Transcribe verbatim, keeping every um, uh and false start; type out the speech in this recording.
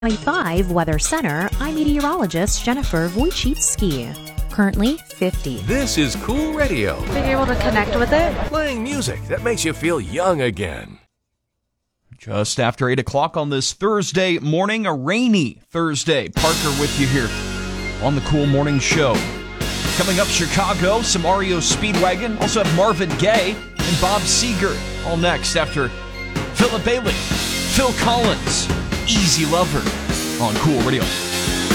ninety-five Weather Center, I'm meteorologist Jennifer Wojcicki. Currently fifty. This is Cool Radio. Being able to connect with it. Playing music that makes you feel young again. Just after eight o'clock on this Thursday morning, a rainy Thursday. Parker with you here on the Cool Morning Show. Coming up, Chicago, some R E O Speedwagon. Also have Marvin Gaye and Bob Seger. All next after Philip Bailey, Phil Collins, Easy Lover on Cool Radio.